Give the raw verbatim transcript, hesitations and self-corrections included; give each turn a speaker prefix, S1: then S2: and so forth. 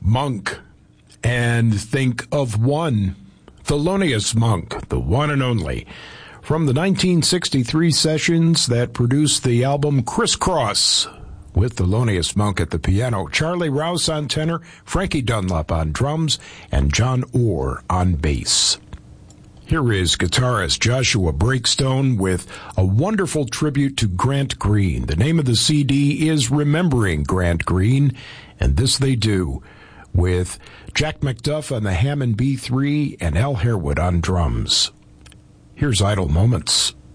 S1: Monk and think of one, Thelonious Monk, the one and only, from the nineteen sixty-three sessions that produced the album Crisscross, with Thelonious Monk at the piano, Charlie Rouse on tenor, Frankie Dunlop on drums, and John Orr on bass. Here is guitarist Joshua Breakstone with a wonderful tribute to Grant Green. The name of the C D is Remembering Grant Green, and this they do with Jack McDuff on the Hammond B three and Al Harewood on drums. Here's Idle Moments.